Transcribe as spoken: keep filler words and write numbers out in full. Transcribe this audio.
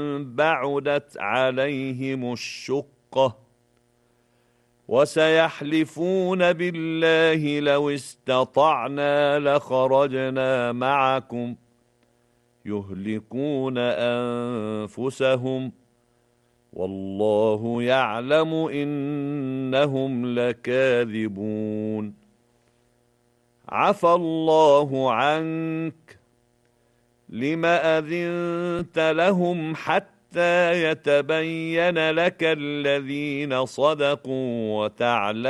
بعدت عليهم الشقة وسيحلفون بالله لو استطعنا لخرجنا معكم يهلكون أنفسهم والله يعلم إنهم لكاذبون عفى الله عنك لم أذنت لهم حتى يتبين لك الذين صدقوا وتعلم